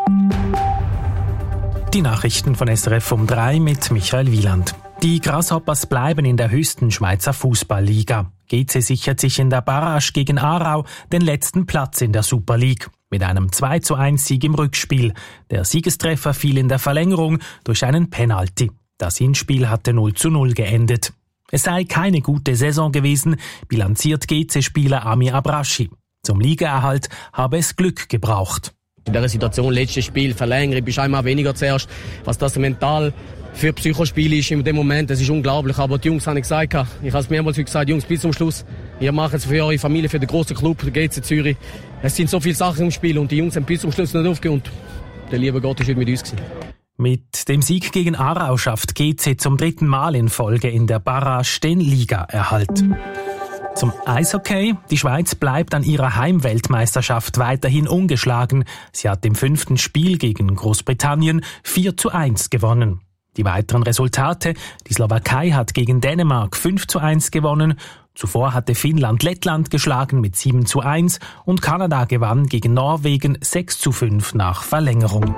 Die Nachrichten von SRF um 3 mit Michael Wieland. Die Grasshoppers bleiben in der höchsten Schweizer Fußballliga. GC sichert sich in der Barrage gegen Aarau den letzten Platz in der Super League. Mit einem 2:1 Sieg im Rückspiel. Der Siegestreffer fiel in der Verlängerung durch einen Penalty. Das Hinspiel hatte 0:0 geendet. Es sei keine gute Saison gewesen, bilanziert GC-Spieler Ami Abraschi. Zum Ligaerhalt habe es Glück gebraucht. In dieser Situation, letztes Spiel, Verlängerung, bist einmal weniger zuerst. Was das mental für Psychospiel ist in dem Moment, das ist unglaublich. Aber die Jungs haben gesagt, ich habe es mehrmals gesagt, Jungs, bis zum Schluss. Ihr macht es für eure Familie, für den grossen Club, der GC Zürich. Es sind so viele Sachen im Spiel und die Jungs haben bis zum Schluss nicht aufgehört. Und der liebe Gott ist heute mit uns gewesen. Mit dem Sieg gegen Aarau schafft GC zum 3. Mal in Folge in der Barrage den Ligaerhalt. Zum Eishockey. Die Schweiz bleibt an ihrer Heimweltmeisterschaft weiterhin ungeschlagen. Sie hat im 5. Spiel gegen Großbritannien 4:1 gewonnen. Die weiteren Resultate: Die Slowakei hat gegen Dänemark 5:1 gewonnen. Zuvor hatte Finnland Lettland geschlagen mit 7:1 und Kanada gewann gegen Norwegen 6:5 nach Verlängerung.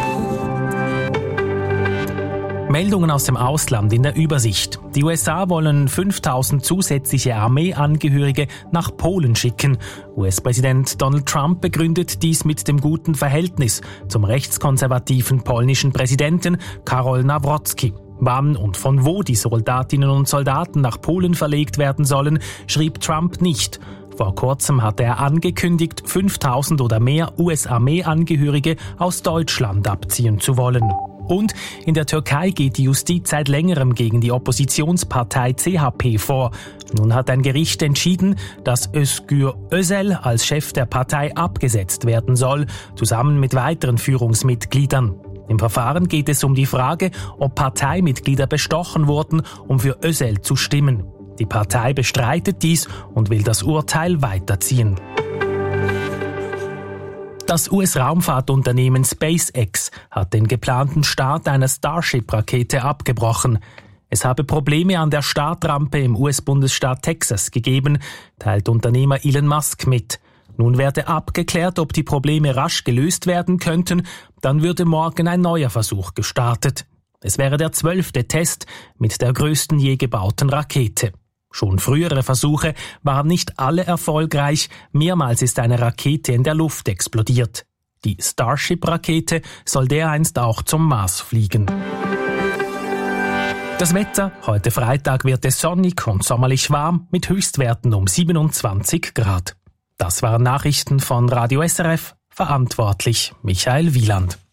Meldungen aus dem Ausland in der Übersicht. Die USA wollen 5.000 zusätzliche Armeeangehörige nach Polen schicken. US-Präsident Donald Trump begründet dies mit dem guten Verhältnis zum rechtskonservativen polnischen Präsidenten Karol Nawrocki. Wann und von wo die Soldatinnen und Soldaten nach Polen verlegt werden sollen, schrieb Trump nicht. Vor kurzem hatte er angekündigt, 5.000 oder mehr US-Armeeangehörige aus Deutschland abziehen zu wollen. Und in der Türkei geht die Justiz seit längerem gegen die Oppositionspartei CHP vor. Nun hat ein Gericht entschieden, dass Özgür Özel als Chef der Partei abgesetzt werden soll, zusammen mit weiteren Führungsmitgliedern. Im Verfahren geht es um die Frage, ob Parteimitglieder bestochen wurden, um für Özel zu stimmen. Die Partei bestreitet dies und will das Urteil weiterziehen. Das US-Raumfahrtunternehmen SpaceX hat den geplanten Start einer Starship-Rakete abgebrochen. Es habe Probleme an der Startrampe im US-Bundesstaat Texas gegeben, teilt Unternehmer Elon Musk mit. Nun werde abgeklärt, ob die Probleme rasch gelöst werden könnten, dann würde morgen ein neuer Versuch gestartet. Es wäre der 12. Test mit der größten je gebauten Rakete. Schon frühere Versuche waren nicht alle erfolgreich. Mehrmals ist eine Rakete in der Luft explodiert. Die Starship-Rakete soll dereinst auch zum Mars fliegen. Das Wetter: Heute Freitag wird es sonnig und sommerlich warm mit Höchstwerten um 27 Grad. Das waren Nachrichten von Radio SRF. Verantwortlich Michael Wieland.